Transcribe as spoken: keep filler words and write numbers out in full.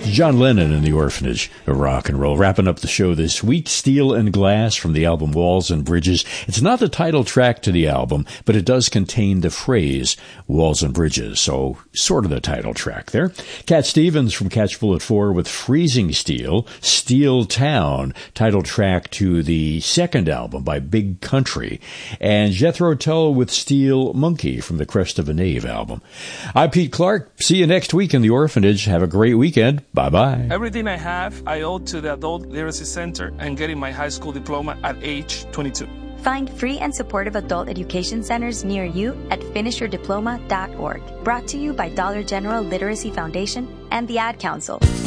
John Lennon and the Orphanage of Rock and Roll. Wrapping up the show this week, Steel and Glass from the album Walls and Bridges. It's not the title track to the album, but it does contain the phrase Walls and Bridges, so sort of the title track there. Cat Stevens from Catchful at Four with Freezing Steel, Steel Town, title track to the second album by Big Country. And Jethro Tull with Steel Monkey from the Crest of a Knave album. I'm Pete Clark. See you next week in the Orphanage. Have a great weekend. Bye-bye. Everything I have, I owe to the Adult Literacy Center and getting my high school diploma at age twenty-two. Find free and supportive adult education centers near you at finish your diploma dot org. Brought to you by Dollar General Literacy Foundation and the Ad Council.